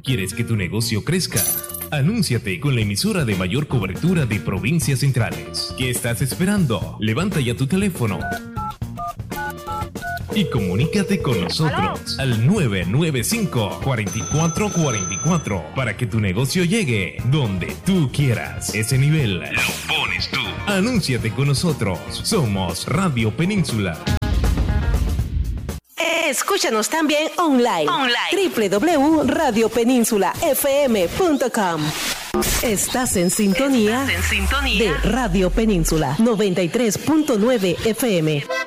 ¿Quieres que tu negocio crezca? Anúnciate con la emisora de mayor cobertura de provincias centrales. ¿Qué estás esperando? Levanta ya tu teléfono y comunícate con nosotros al 995-4444 para que tu negocio llegue donde tú quieras. Ese nivel lo pones tú. Anúnciate con nosotros. Somos Radio Península. Escúchanos también online. www.radiopeninsula.fm.com. Estás en sintonía de Radio Península 93.9 FM.